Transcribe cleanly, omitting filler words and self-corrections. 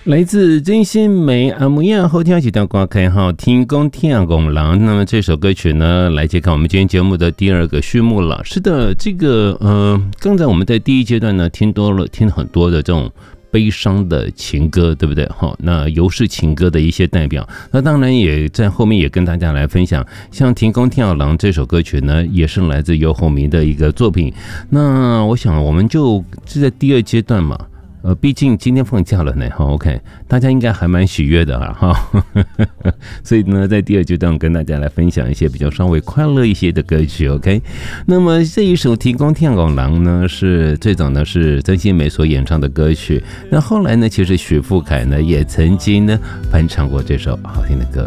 来自真心美阿木亚后天几条歌开号听公听公郎。那么这首歌曲呢，来揭开我们今天节目的第二个序幕了。是的，这个刚才我们在第一阶段呢，听很多的这种悲伤的情歌，对不对？那尤氏情歌的一些代表，那当然也在后面也跟大家来分享，像《天公天好郎》这首歌曲呢，也是来自游鸿明的一个作品。那我想我们就是在第二阶段嘛。毕竟今天放假了呢，OK， 大家应该还蛮喜悦的哈，所以呢，在第二阶段跟大家来分享一些比较稍微快乐一些的歌曲 ，OK。那么这一首《天公天公郎》呢，是最早呢是曾心美所演唱的歌曲，那后来呢，其实许富凯呢也曾经呢翻唱过这首好听的歌。